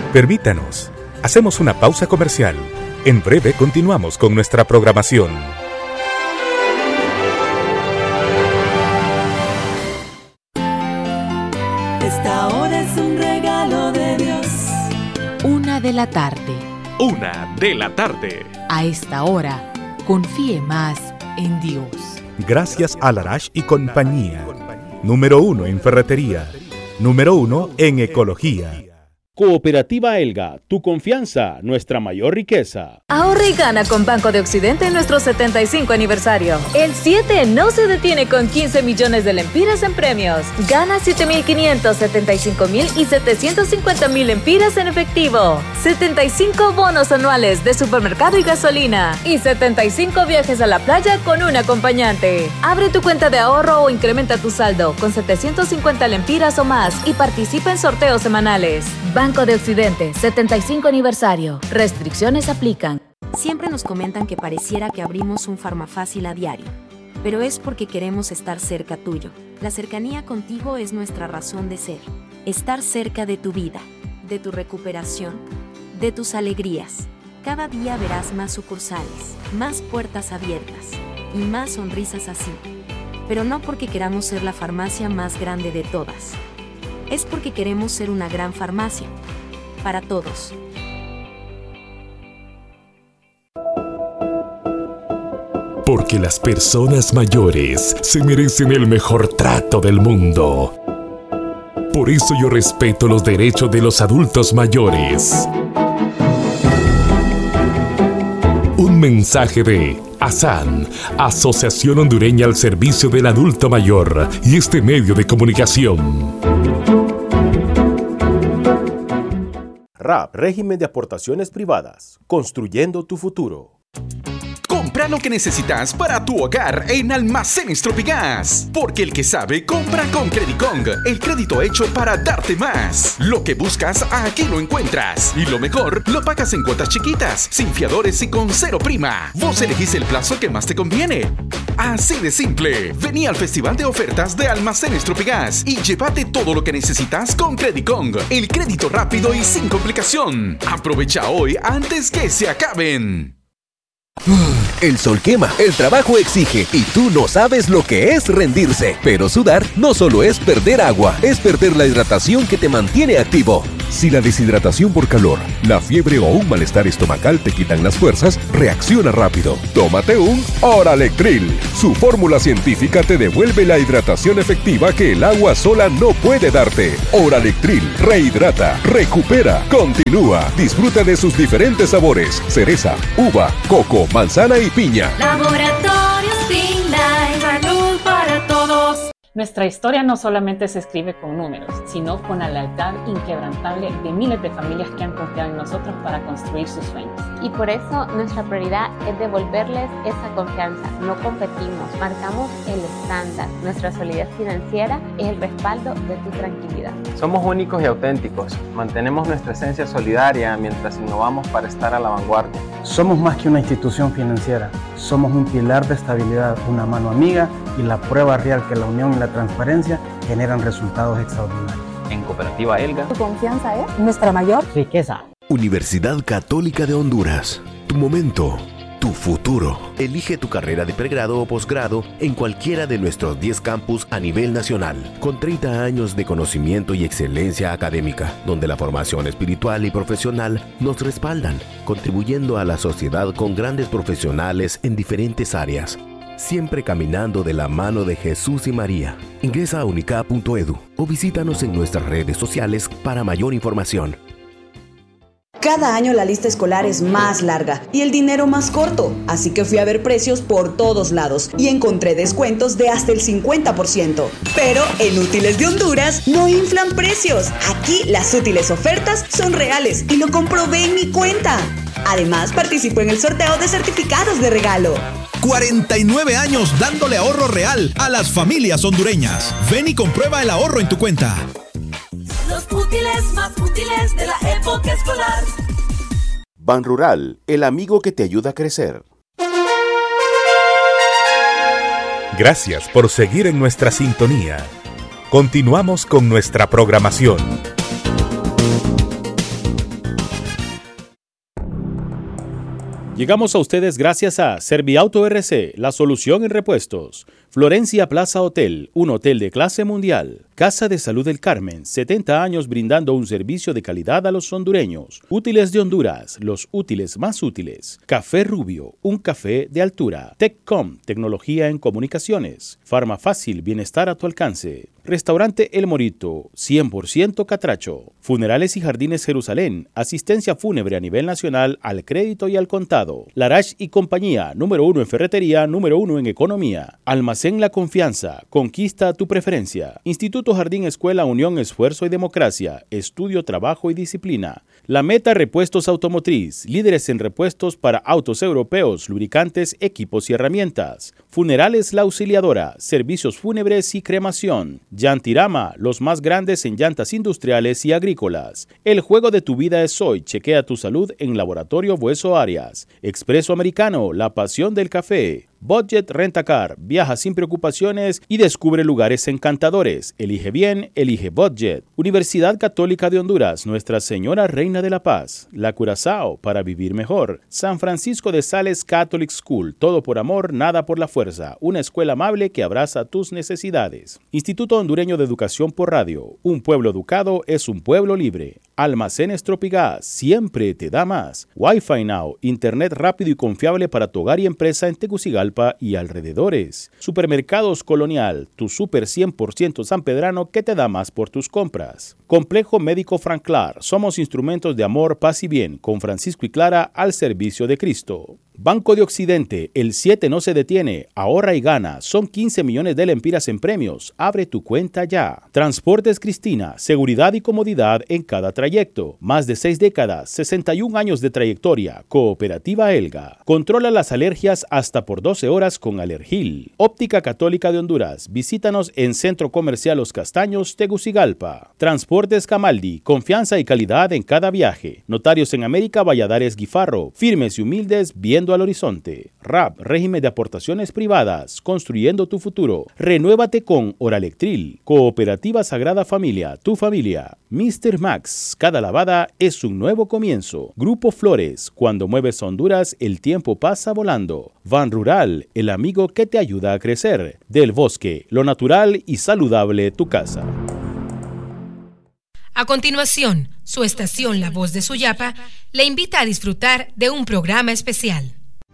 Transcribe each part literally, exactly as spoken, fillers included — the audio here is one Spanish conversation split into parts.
Permítanos, hacemos una pausa comercial. En breve continuamos con nuestra programación. Esta hora es un regalo de Dios. Una de la tarde. Una de la tarde. A esta hora, confíe más en Dios. Gracias a Larache y compañía. Número uno en ferretería. Número uno en ecología. Cooperativa Elga, tu confianza, nuestra mayor riqueza. Ahorra y gana con Banco de Occidente en nuestro setenta y cinco aniversario. El siete no se detiene con quince millones de lempiras en premios. Gana siete mil quinientos, setenta y cinco mil y setecientos cincuenta mil lempiras en efectivo. setenta y cinco bonos anuales de supermercado y gasolina. Y setenta y cinco viajes a la playa con un acompañante. Abre tu cuenta de ahorro o incrementa tu saldo con setecientos cincuenta lempiras o más y participa en sorteos semanales. Banco de Occidente, setenta y cinco aniversario. Restricciones aplican. Siempre nos comentan que pareciera que abrimos un Farmafácil a diario, pero es porque queremos estar cerca tuyo. La cercanía contigo es nuestra razón de ser. Estar cerca de tu vida, de tu recuperación, de tus alegrías. Cada día verás más sucursales, más puertas abiertas y más sonrisas así. Pero no porque queramos ser la farmacia más grande de todas. Es porque queremos ser una gran farmacia. Para todos. Porque las personas mayores se merecen el mejor trato del mundo. Por eso yo respeto los derechos de los adultos mayores. Un mensaje de ASAN, Asociación Hondureña al Servicio del Adulto Mayor, y este medio de comunicación. R A P, Régimen de Aportaciones Privadas, construyendo tu futuro. Compra lo que necesitas para tu hogar en Almacenes Tropigas. Porque el que sabe, compra con Credicong, el crédito hecho para darte más. Lo que buscas, aquí lo encuentras. Y lo mejor, lo pagas en cuotas chiquitas, sin fiadores y con cero prima. Vos elegís el plazo que más te conviene. Así de simple. Vení al Festival de Ofertas de Almacenes Tropigas y llévate todo lo que necesitas con Credicong, el crédito rápido y sin complicación. Aprovecha hoy antes que se acaben. El sol quema, el trabajo exige y tú no sabes lo que es rendirse. Pero sudar no solo es perder agua, es perder la hidratación que te mantiene activo. Si la deshidratación por calor, la fiebre o un malestar estomacal te quitan las fuerzas, reacciona rápido. Tómate un Oralectril. Su fórmula científica te devuelve la hidratación efectiva que el agua sola no puede darte. Oralectril rehidrata, recupera, continúa. Disfruta de sus diferentes sabores: cereza, uva, coco, manzana y piña. Laboratorios Finlife, salud para todos. Nuestra historia no solamente se escribe con números, sino con la lealtad inquebrantable de miles de familias que han confiado en nosotros para construir sus sueños. Y por eso nuestra prioridad es devolverles esa confianza. No competimos, marcamos el estándar. Nuestra solidez financiera es el respaldo de tu tranquilidad. Somos únicos y auténticos. Mantenemos nuestra esencia solidaria mientras innovamos para estar a la vanguardia. Somos más que una institución financiera. Somos un pilar de estabilidad, una mano amiga y la prueba real que la unión y la transparencia generan resultados extraordinarios. En Cooperativa Elga, tu confianza es nuestra mayor riqueza. Universidad Católica de Honduras. Tu momento, tu futuro. Elige tu carrera de pregrado o posgrado en cualquiera de nuestros diez campus a nivel nacional, con treinta años de conocimiento y excelencia académica, donde la formación espiritual y profesional nos respaldan, contribuyendo a la sociedad con grandes profesionales en diferentes áreas. Siempre caminando de la mano de Jesús y María. Ingresa a unicap punto edu o visítanos en nuestras redes sociales para mayor información. Cada año la lista escolar es más larga y el dinero más corto, así que fui a ver precios por todos lados y encontré descuentos de hasta el cincuenta por ciento. Pero en Útiles de Honduras no inflan precios. Aquí las útiles ofertas son reales y lo comprobé en mi cuenta. Además, participo en el sorteo de certificados de regalo. cuarenta y nueve años dándole ahorro real a las familias hondureñas. Ven y comprueba el ahorro en tu cuenta. Los útiles más útiles de la época escolar. Ban Rural, el amigo que te ayuda a crecer. Gracias por seguir en nuestra sintonía. Continuamos con nuestra programación. Llegamos a ustedes gracias a Serviauto R C, la solución en repuestos. Florencia Plaza Hotel, un hotel de clase mundial. Casa de Salud del Carmen, setenta años brindando un servicio de calidad a los hondureños. Útiles de Honduras, los útiles más útiles. Café Rubio, un café de altura. TechCom, tecnología en comunicaciones. Farmafácil, bienestar a tu alcance. Restaurante El Morito, cien por ciento catracho. Funerales y Jardines Jerusalén, asistencia fúnebre a nivel nacional al crédito y al contado. Larache y compañía, número uno en ferretería, número uno en economía. Almacén La Confianza, conquista tu preferencia. Instituto Jardín Escuela Unión Esfuerzo y Democracia, estudio, trabajo y disciplina. La Meta Repuestos Automotriz, líderes en repuestos para autos europeos, lubricantes, equipos y herramientas. Funerales La Auxiliadora, servicios fúnebres y cremación. Yantirama, los más grandes en llantas industriales y agrícolas. El juego de tu vida es hoy. Chequea tu salud en Laboratorio Bueso Arias. Expreso Americano, la pasión del café. Budget Rentacar, viaja sin preocupaciones y descubre lugares encantadores. Elige bien, elige Budget. Universidad Católica de Honduras, Nuestra Señora Reina de la Paz. La Curazao, para vivir mejor. San Francisco de Sales Catholic School, todo por amor, nada por la fuerza. Una escuela amable que abraza tus necesidades. Instituto Hondureño de Educación por Radio, un pueblo educado es un pueblo libre. Almacenes Tropigas, siempre te da más. Wi-Fi Now, internet rápido y confiable para tu hogar y empresa en Tegucigalpa y alrededores. Supermercados Colonial, tu super cien por ciento sanpedrano que te da más por tus compras. Complejo Médico Franclar, somos instrumentos de amor, paz y bien, con Francisco y Clara al servicio de Cristo. Banco de Occidente, el siete no se detiene, ahorra y gana, son quince millones de lempiras en premios, abre tu cuenta ya. Transportes Cristina, seguridad y comodidad en cada trayecto, más de seis décadas, sesenta y un años de trayectoria, Cooperativa Elga. Controla las alergias hasta por doce horas con Alergil. Óptica Católica de Honduras, visítanos en Centro Comercial Los Castaños, Tegucigalpa. Transportes Camaldi, confianza y calidad en cada viaje. Notarios en América, Valladares Guifarro, firmes y humildes, viendo al horizonte. R A P, régimen de aportaciones privadas, construyendo tu futuro. Renuévate con Oralectril. Cooperativa Sagrada Familia, tu familia. mister Max, cada lavada es un nuevo comienzo. Grupo Flores, cuando mueves Honduras, el tiempo pasa volando. Van Rural, el amigo que te ayuda a crecer. Del Bosque, lo natural y saludable tu casa. A continuación, su estación La Voz de Suyapa le invita a disfrutar de un programa especial.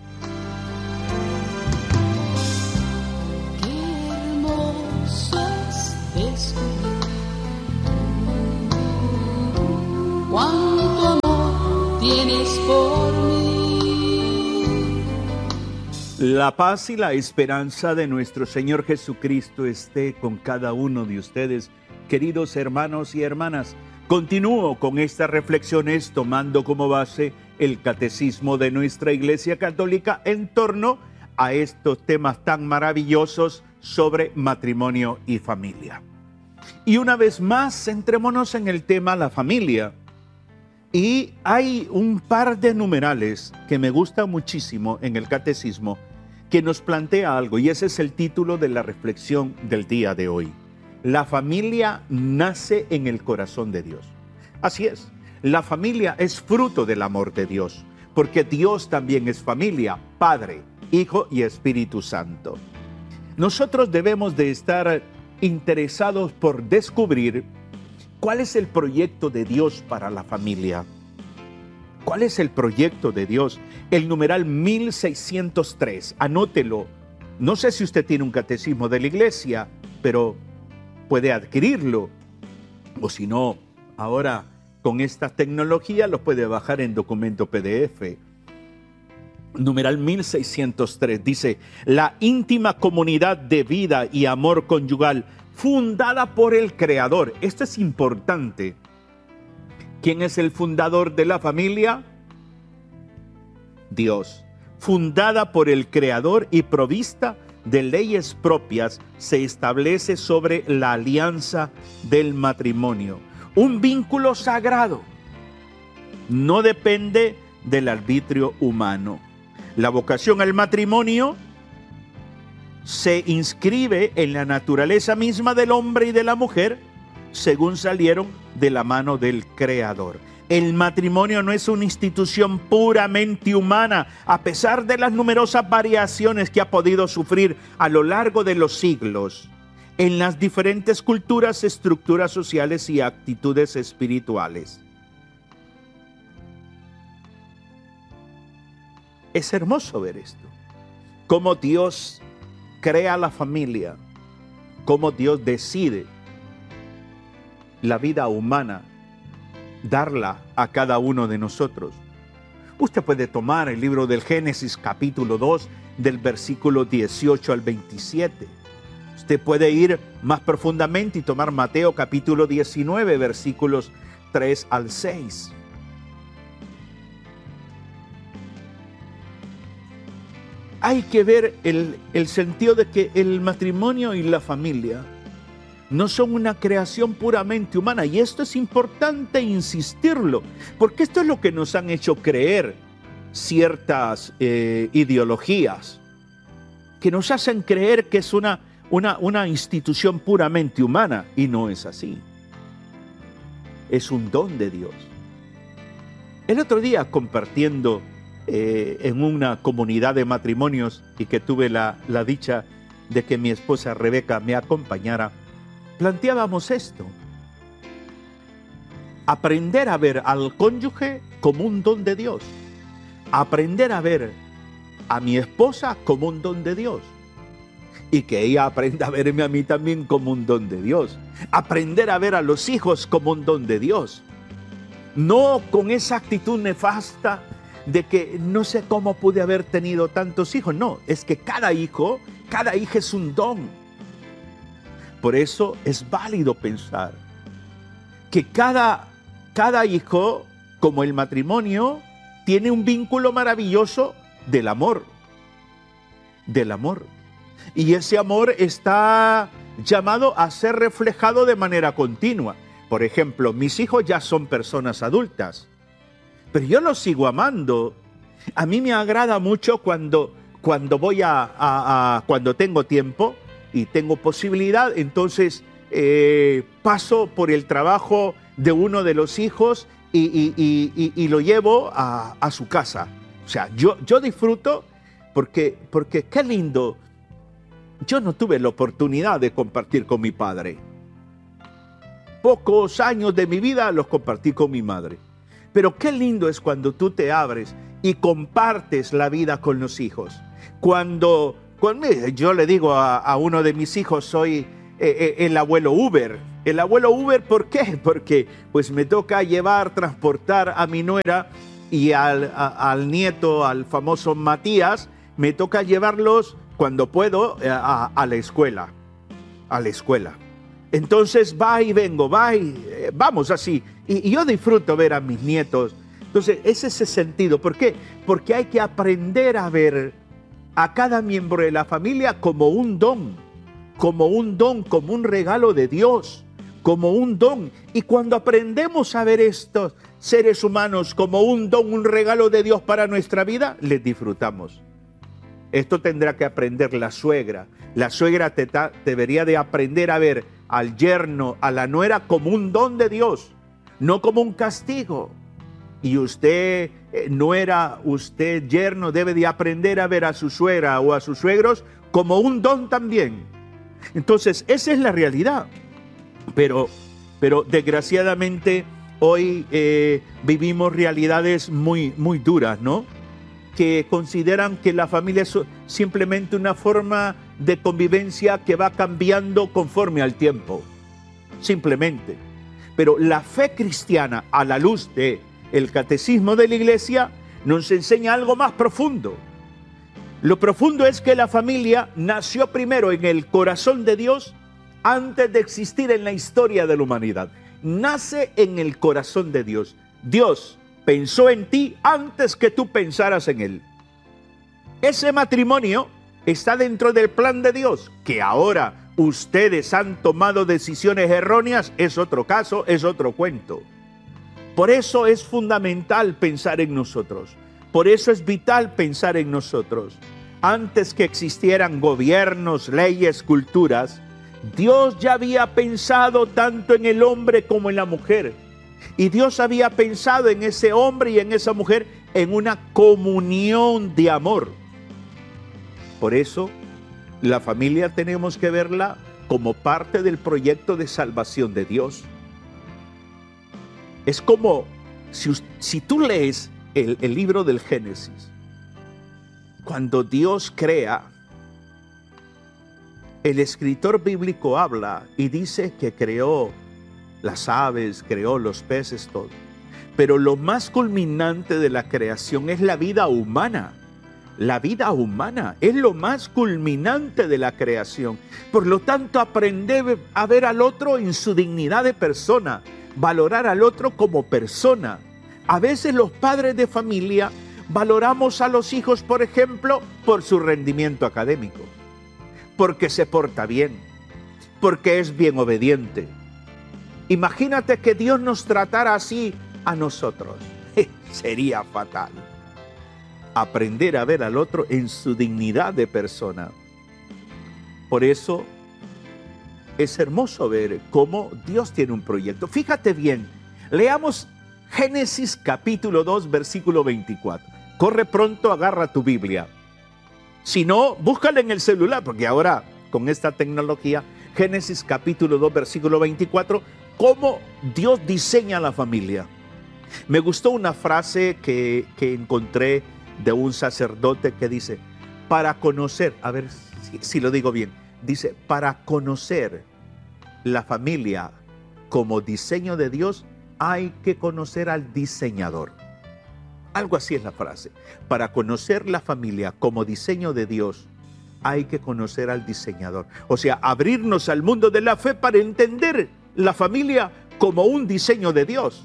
Cuánto amor tienes por mí. La paz y la esperanza de nuestro Señor Jesucristo esté con cada uno de ustedes, queridos hermanos y hermanas. Continúo con estas reflexiones tomando como base el catecismo de nuestra Iglesia Católica en torno a estos temas tan maravillosos sobre matrimonio y familia. Y una vez más, centrémonos en el tema la familia. Y hay un par de numerales que me gusta muchísimo en el catecismo que nos plantea algo, y ese es el título de la reflexión del día de hoy. La familia nace en el corazón de Dios. Así es, la familia es fruto del amor de Dios, porque Dios también es familia, Padre, Hijo y Espíritu Santo. Nosotros debemos de estar interesados por descubrir cuál es el proyecto de Dios para la familia. ¿Cuál es el proyecto de Dios? El numeral mil seiscientos tres, anótelo. No sé si usted tiene un catecismo de la iglesia, pero puede adquirirlo. O si no, ahora con esta tecnología lo puede bajar en documento P D F. Numeral mil seiscientos tres dice: la íntima comunidad de vida y amor conyugal fundada por el Creador. Esto es importante. ¿Quién es el fundador de la familia? Dios. Fundada por el Creador y provista de leyes propias, se establece sobre la alianza del matrimonio. Un vínculo sagrado. No depende del arbitrio humano. La vocación al matrimonio se inscribe en la naturaleza misma del hombre y de la mujer, según salieron de la mano del Creador. El matrimonio no es una institución puramente humana, a pesar de las numerosas variaciones que ha podido sufrir a lo largo de los siglos en las diferentes culturas, estructuras sociales y actitudes espirituales. Es hermoso ver esto, cómo Dios crea la familia, cómo Dios decide la vida humana, darla a cada uno de nosotros. Usted puede tomar el libro del Génesis capítulo dos del versículo dieciocho al veintisiete. Usted puede ir más profundamente y tomar Mateo capítulo diecinueve versículos tres al seis. Hay que ver el, el sentido de que el matrimonio y la familia no son una creación puramente humana, y esto es importante insistirlo, porque esto es lo que nos han hecho creer ciertas eh, ideologías, que nos hacen creer que es una, una, una institución puramente humana, y no es así. Es un don de Dios. El otro día, compartiendo eh, en una comunidad de matrimonios, y que tuve la, la dicha de que mi esposa Rebeca me acompañara, planteábamos esto: aprender a ver al cónyuge como un don de Dios, aprender a ver a mi esposa como un don de Dios, y que ella aprenda a verme a mí también como un don de Dios, aprender a ver a los hijos como un don de Dios, no con esa actitud nefasta de que no sé cómo pude haber tenido tantos hijos. No, es que cada hijo, cada hija es un don. Por eso es válido pensar que cada, cada hijo, como el matrimonio, tiene un vínculo maravilloso del amor. Del amor. Y ese amor está llamado a ser reflejado de manera continua. Por ejemplo, mis hijos ya son personas adultas, pero yo los sigo amando. A mí me agrada mucho cuando, cuando voy a, a, a cuando tengo tiempo y tengo posibilidad, entonces eh, paso por el trabajo de uno de los hijos y, y, y, y, y lo llevo a, a su casa. O sea, yo, yo disfruto porque, porque qué lindo. Yo no tuve la oportunidad de compartir con mi padre. Pocos años de mi vida los compartí con mi madre. Pero qué lindo es cuando tú te abres y compartes la vida con los hijos. Cuando, cuando yo le digo a, a uno de mis hijos, soy eh, eh, el abuelo Uber. El abuelo Uber, ¿por qué? Porque pues me toca llevar, transportar a mi nuera y al, a, al nieto, al famoso Matías, me toca llevarlos cuando puedo a, a la escuela. A la escuela. Entonces va y vengo, va y eh, vamos así. Y, y yo disfruto ver a mis nietos. Entonces es ese sentido. ¿Por qué? Porque hay que aprender a ver a cada miembro de la familia como un don. Como un don, como un regalo de Dios. Como un don. Y cuando aprendemos a ver estos seres humanos como un don, un regalo de Dios para nuestra vida, les disfrutamos. Esto tendrá que aprender la suegra. La suegra te ta, debería de aprender a ver al yerno, a la nuera como un don de Dios, no como un castigo. Y usted, eh, nuera, usted, yerno, debe de aprender a ver a su suegra o a sus suegros como un don también. Entonces, esa es la realidad. Pero, pero desgraciadamente, hoy eh, vivimos realidades muy, muy duras, ¿no? Que consideran que la familia es simplemente una forma de convivencia que va cambiando conforme al tiempo. Simplemente. Pero la fe cristiana, a la luz del catecismo de la Iglesia, nos enseña algo más profundo. Lo profundo es que la familia nació primero en el corazón de Dios antes de existir en la historia de la humanidad. Nace en el corazón de Dios. Dios pensó en ti antes que tú pensaras en él. Ese matrimonio está dentro del plan de Dios. Que ahora ustedes han tomado decisiones erróneas es otro caso, es otro cuento. Por eso es fundamental pensar en nosotros. Por eso es vital pensar en nosotros. Antes que existieran gobiernos, leyes, culturas, Dios ya había pensado tanto en el hombre como en la mujer. Y Dios había pensado en ese hombre y en esa mujer en una comunión de amor. Por eso, la familia tenemos que verla como parte del proyecto de salvación de Dios. Es como si, si tú lees el, el libro del Génesis, cuando Dios crea, el escritor bíblico habla y dice que creó las aves, creó los peces, todo. Pero lo más culminante de la creación es la vida humana. La vida humana es lo más culminante de la creación. Por lo tanto, aprender a ver al otro en su dignidad de persona, valorar al otro como persona. A veces los padres de familia valoramos a los hijos, por ejemplo, por su rendimiento académico, porque se porta bien, porque es bien obediente. Imagínate que Dios nos tratara así a nosotros. Sería fatal. Aprender a ver al otro en su dignidad de persona. Por eso es hermoso ver cómo Dios tiene un proyecto. Fíjate bien, leamos Génesis capítulo dos, versículo veinticuatro. Corre pronto, agarra tu Biblia. Si no, búscala en el celular, porque ahora con esta tecnología, Génesis capítulo dos, versículo veinticuatro, cómo Dios diseña la familia. Me gustó una frase que, que encontré de un sacerdote que dice, para conocer, a ver si, si lo digo bien, dice, para conocer la familia como diseño de Dios, hay que conocer al diseñador. Algo así es la frase. Para conocer la familia como diseño de Dios, hay que conocer al diseñador. O sea, abrirnos al mundo de la fe para entender la familia como un diseño de Dios.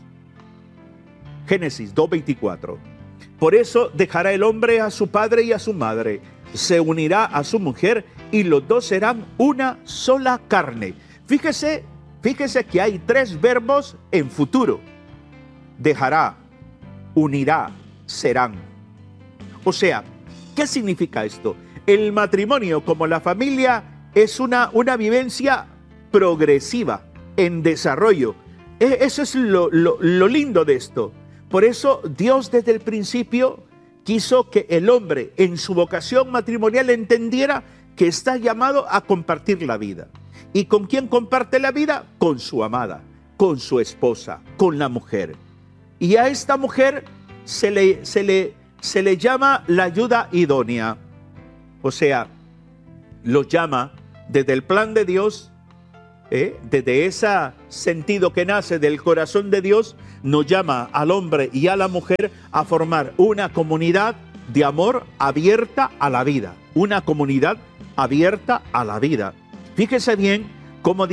Génesis dos veinticuatro. Por eso dejará el hombre a su padre y a su madre, se unirá a su mujer y los dos serán una sola carne. Fíjese, fíjese que hay tres verbos en futuro. Dejará, unirá, serán. O sea, ¿qué significa esto? El matrimonio como la familia es una, una vivencia progresiva, en desarrollo. Eso es lo, lo, lo lindo de esto. Por eso Dios desde el principio quiso que el hombre en su vocación matrimonial entendiera que está llamado a compartir la vida. ¿Y con quién comparte la vida? Con su amada, con su esposa, con la mujer. Y a esta mujer se le, se le, se le llama la ayuda idónea. O sea, lo llama desde el plan de Dios, ¿eh? desde ese sentido que nace del corazón de Dios, nos llama al hombre y a la mujer a formar una comunidad de amor abierta a la vida. Una comunidad abierta a la vida. Fíjese bien cómo